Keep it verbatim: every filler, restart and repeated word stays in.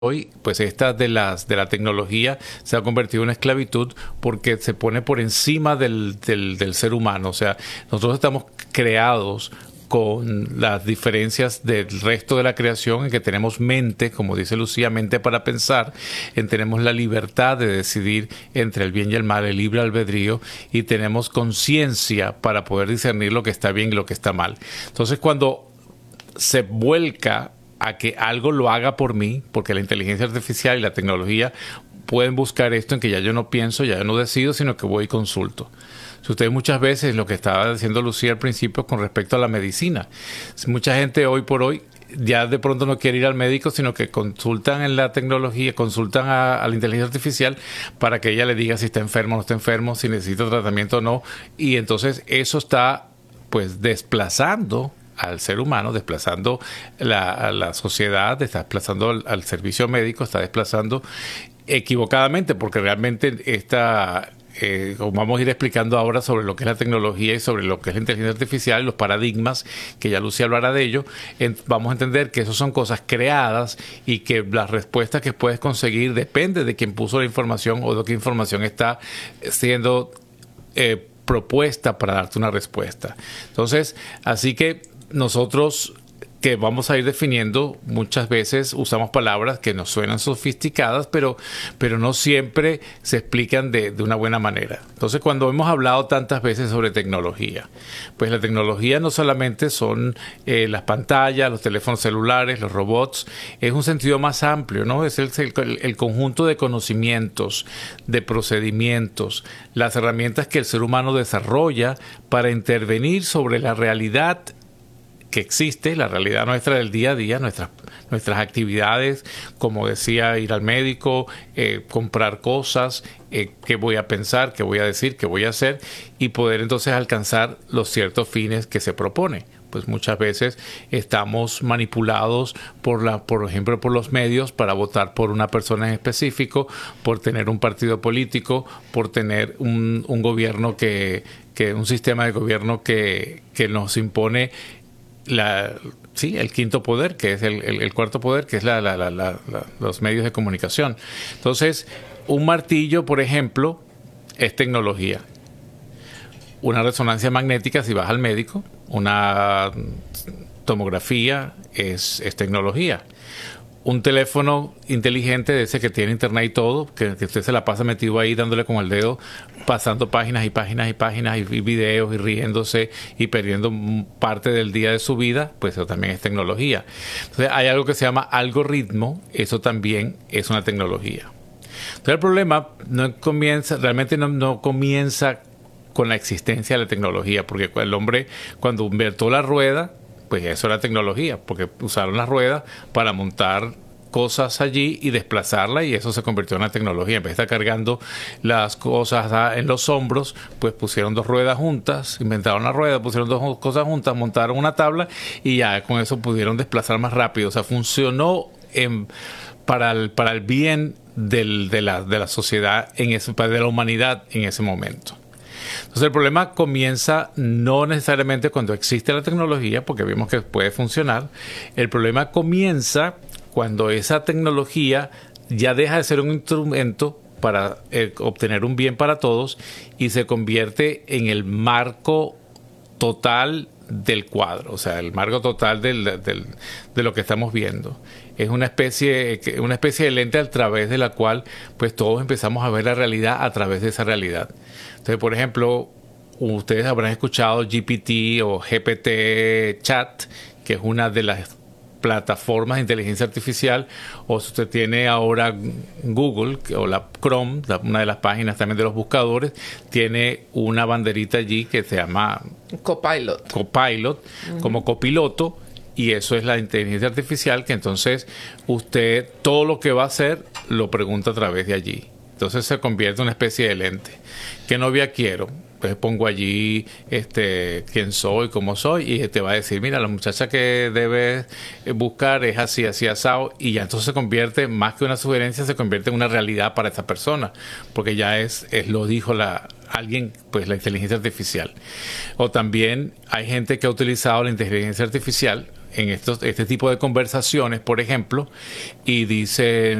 hoy, pues esta de las de la tecnología se ha convertido en una esclavitud porque se pone por encima del, del, del ser humano. O sea, nosotros estamos creados con las diferencias del resto de la creación, en que tenemos mente, como dice Lucía, mente para pensar, en tenemos la libertad de decidir entre el bien y el mal, el libre albedrío, y tenemos conciencia para poder discernir lo que está bien y lo que está mal. Entonces, cuando se vuelca a que algo lo haga por mí, porque la inteligencia artificial y la tecnología pueden buscar esto en que ya yo no pienso, ya yo no decido, sino que voy y consulto. Si ustedes muchas veces, lo que estaba diciendo Lucía al principio con respecto a la medicina, mucha gente hoy por hoy ya de pronto no quiere ir al médico, sino que consultan en la tecnología, consultan a, a la inteligencia artificial para que ella le diga si está enfermo o no está enfermo, si necesita tratamiento o no, y entonces eso está pues desplazando al ser humano, desplazando la, a la sociedad, está desplazando al, al servicio médico, está desplazando equivocadamente, porque realmente esta... Eh, como vamos a ir explicando ahora sobre lo que es la tecnología y sobre lo que es la inteligencia artificial y los paradigmas, que ya Lucía hablará de ello, en, vamos a entender que eso son cosas creadas y que las respuestas que puedes conseguir depende de quién puso la información o de qué información está siendo eh, propuesta para darte una respuesta. Entonces, así que nosotros que vamos a ir definiendo, muchas veces usamos palabras que nos suenan sofisticadas, pero, pero no siempre se explican de, de una buena manera. Entonces, cuando hemos hablado tantas veces sobre tecnología, pues la tecnología no solamente son eh, las pantallas, los teléfonos celulares, los robots, es un sentido más amplio, ¿no? Es el, el, el conjunto de conocimientos, de procedimientos, las herramientas que el ser humano desarrolla para intervenir sobre la realidad que existe, la realidad nuestra del día a día, nuestras, nuestras actividades, como decía, ir al médico, eh, comprar cosas, eh, qué voy a pensar, qué voy a decir, qué voy a hacer, y poder entonces alcanzar los ciertos fines que se propone. Pues muchas veces estamos manipulados por la, por ejemplo, por los medios para votar por una persona en específico, por tener un partido político, por tener un, un gobierno que, que, un sistema de gobierno que, que nos impone La, sí, el quinto poder, que es el, el, el cuarto poder, que es la, la, la, la, la, los medios de comunicación. Entonces, un martillo, por ejemplo, es tecnología. Una resonancia magnética, si vas al médico, una tomografía es, es tecnología. Un teléfono inteligente de ese que tiene internet y todo, que, que usted se la pasa metido ahí dándole con el dedo, pasando páginas y páginas y páginas y, y videos y riéndose y perdiendo parte del día de su vida, pues eso también es tecnología. Entonces hay algo que se llama algoritmo, eso también es una tecnología. Entonces el problema no comienza, realmente no, no comienza con la existencia de la tecnología, porque el hombre cuando inventó la rueda, pues eso era tecnología, porque usaron las ruedas para montar cosas allí y desplazarla, y eso se convirtió en una tecnología. En vez de estar cargando las cosas en los hombros, pues pusieron dos ruedas juntas, inventaron la rueda, pusieron dos cosas juntas, montaron una tabla y ya con eso pudieron desplazar más rápido. O sea, funcionó en, para, el, para el bien del, de, la, de la sociedad, en ese, de la humanidad en ese momento. Entonces el problema comienza no necesariamente cuando existe la tecnología, porque vimos que puede funcionar. El problema comienza cuando esa tecnología ya deja de ser un instrumento para eh, obtener un bien para todos y se convierte en el marco total del cuadro, o sea, el marco total del, del, de lo que estamos viendo. Es una especie, una especie de lente a través de la cual pues todos empezamos a ver la realidad a través de esa realidad. Entonces, por ejemplo, ustedes habrán escuchado G P T o G P T Chat, que es una de las plataformas de inteligencia artificial, o si usted tiene ahora Google o la Chrome, una de las páginas también de los buscadores, tiene una banderita allí que se llama Copilot, Copilot uh-huh. como copiloto, y eso es la inteligencia artificial, que entonces usted todo lo que va a hacer lo pregunta a través de allí. Entonces se convierte en una especie de lente. ¿Qué novia quiero? Pues pongo allí este quién soy, cómo soy, y te va a decir, mira, la muchacha que debes buscar es así, así, asado, y ya entonces se convierte, más que una sugerencia, se convierte en una realidad para esa persona, porque ya es, es lo dijo la alguien, pues la inteligencia artificial. O también hay gente que ha utilizado la inteligencia artificial en estos, este tipo de conversaciones, por ejemplo, y dice